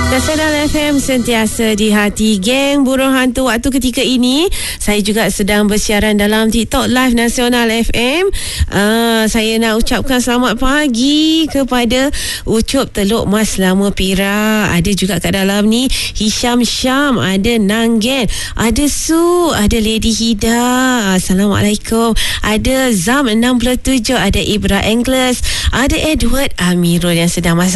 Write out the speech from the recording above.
Nasional FM sentiasa di hati geng burung hantu. Waktu ketika ini saya juga sedang bersiaran dalam TikTok Live Nasional FM. Saya nak ucapkan selamat pagi kepada Ucup Teluk Mas Lama Perak. Ada juga kat dalam ni Hisham Syam, ada Nanggen, ada Su, ada Lady Hida. Assalamualaikum. Ada Zam 67, ada Ibra Angles, ada Edward Amirul yang sedang